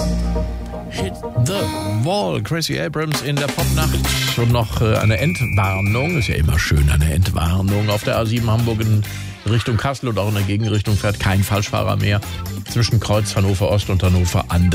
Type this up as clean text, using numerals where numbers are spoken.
Hit the Wall, Gracie Abrams in der Popnacht. Und noch eine Entwarnung, ist ja immer schön, eine Entwarnung. Auf der A7 Hamburg in Richtung Kassel und auch in der Gegenrichtung fährt kein Falschfahrer mehr zwischen Kreuz Hannover Ost und Hannover Andere.